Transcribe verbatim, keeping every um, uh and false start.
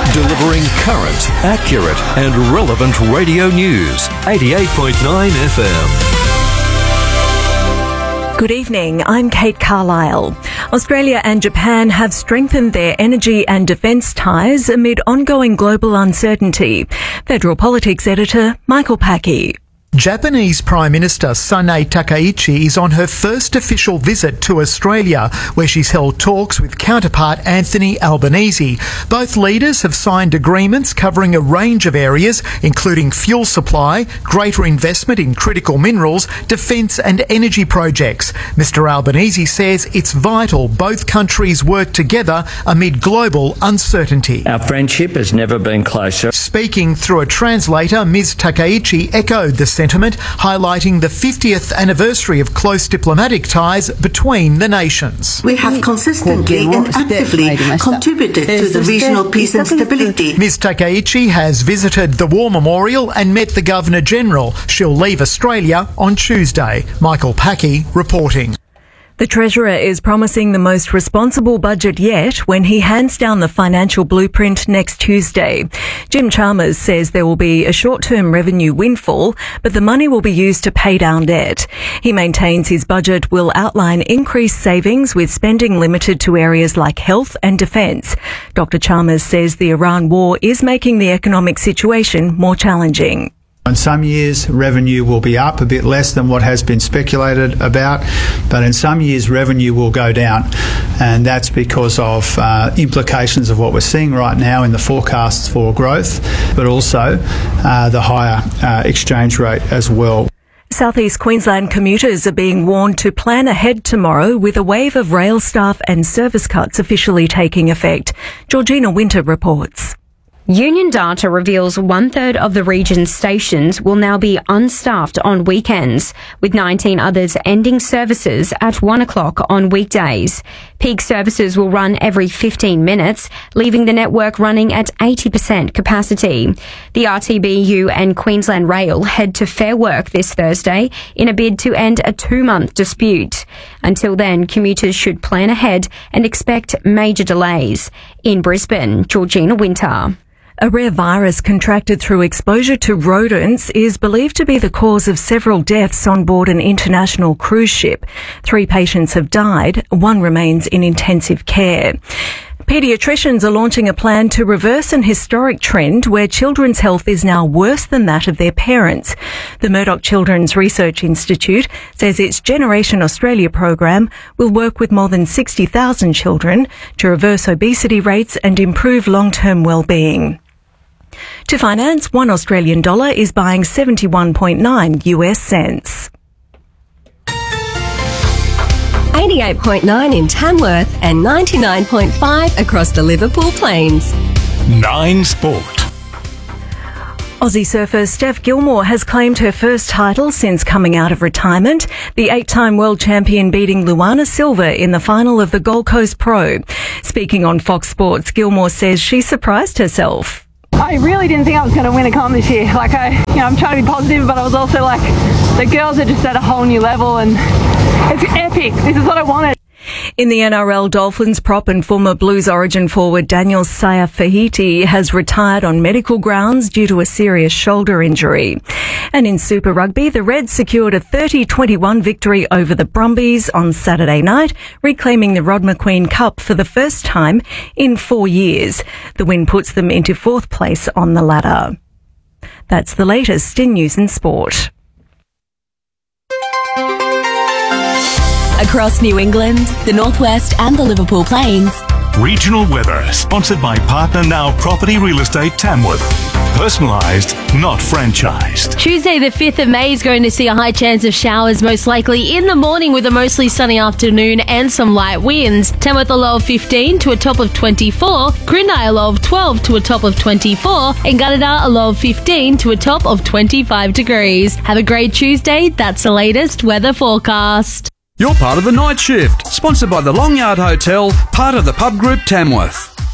delivering current, accurate and relevant radio news. eighty-eight point nine F M. Good evening, I'm Kate Carlisle. Australia and Japan have strengthened their energy and defence ties amid ongoing global uncertainty. Federal Politics Editor Michael Packey. Japanese Prime Minister Sanae Takaichi is on her first official visit to Australia, where she's held talks with counterpart Anthony Albanese. Both leaders have signed agreements covering a range of areas, including fuel supply, greater investment in critical minerals, defence and energy projects. Mister Albanese says it's vital both countries work together amid global uncertainty. Our friendship has never been closer. Speaking through a translator, Miz Takaichi echoed the sentiment, highlighting the fiftieth anniversary of close diplomatic ties between the nations. We have consistently and actively contributed to the regional peace and stability. Miz Takaichi has visited the War Memorial and met the Governor-General. She'll leave Australia on Tuesday. Michael Packey reporting. The Treasurer is promising the most responsible budget yet when he hands down the financial blueprint next Tuesday. Jim Chalmers says there will be a short-term revenue windfall, but the money will be used to pay down debt. He maintains his budget will outline increased savings with spending limited to areas like health and defence. Doctor Chalmers says the Iran war is making the economic situation more challenging. In some years, revenue will be up a bit less than what has been speculated about, but in some years, revenue will go down. And that's because of uh, implications of what we're seeing right now in the forecasts for growth, but also uh, the higher uh, exchange rate as well. Southeast Queensland commuters are being warned to plan ahead tomorrow with a wave of rail staff and service cuts officially taking effect. Georgina Winter reports. Union data reveals one-third of the region's stations will now be unstaffed on weekends, with nineteen others ending services at one o'clock on weekdays. Peak services will run every fifteen minutes, leaving the network running at eighty percent capacity. The R T B U and Queensland Rail head to Fair Work this Thursday in a bid to end a two-month dispute. Until then, commuters should plan ahead and expect major delays. In Brisbane, Georgina Winter. A rare virus contracted through exposure to rodents is believed to be the cause of several deaths on board an international cruise ship. Three patients have died. One remains in intensive care. Paediatricians are launching a plan to reverse an historic trend where children's health is now worse than that of their parents. The Murdoch Children's Research Institute says its Generation Australia program will work with more than sixty thousand children to reverse obesity rates and improve long-term well-being. To finance, one Australian dollar is buying seventy-one point nine U S cents. eighty-eight point nine in Tamworth and ninety-nine point five across the Liverpool Plains. Nine Sport. Aussie surfer Steph Gilmore has claimed her first title since coming out of retirement, the eight-time world champion beating Luana Silva in the final of the Gold Coast Pro. Speaking on Fox Sports, Gilmore says she surprised herself. I really didn't think I was going to win a comp this year. Like I, you know, I'm trying to be positive, but I was also like, the girls are just at a whole new level and it's epic. This is what I wanted. In the N R L, Dolphins prop and former Blues Origin forward Daniel Saiafahiti has retired on medical grounds due to a serious shoulder injury. And in Super Rugby, the Reds secured a thirty twenty-one victory over the Brumbies on Saturday night, reclaiming the Rod McQueen Cup for the first time in four years. The win puts them into fourth place on the ladder. That's the latest in news and sport. Across New England, the Northwest and the Liverpool Plains. Regional weather sponsored by Partner Now Property Real Estate Tamworth. Personalised, not franchised. Tuesday the fifth of May is going to see a high chance of showers, most likely in the morning with a mostly sunny afternoon and some light winds. Tamworth a low of fifteen to a top of twenty-four, Grindai a low of twelve to a top of twenty-four, and Gunnedah a low of fifteen to a top of twenty-five degrees. Have a great Tuesday. That's the latest weather forecast. You're part of the Night Shift, sponsored by the Long Yard Hotel, part of the Pub Group Tamworth.